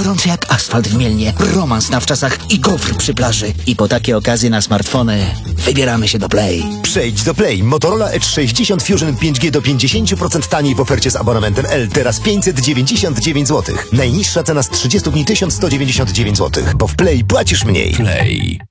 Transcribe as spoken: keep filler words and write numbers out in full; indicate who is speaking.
Speaker 1: gorący jak asfalt w Mielnie, romans na wczasach i gofr przy plaży. I po takie okazje na smartfony wybieramy się do Play.
Speaker 2: Przejdź do Play. Motorola Edge sześćdziesiąt Fusion pięć G do pięćdziesiąt procent taniej w ofercie z abonamentem L. Teraz pięćset dziewięćdziesiąt dziewięć złotych. Najniższa cena z trzydziestu dni tysiąc sto dziewięćdziesiąt dziewięć złotych. Bo w Play płacisz mniej.
Speaker 3: Play.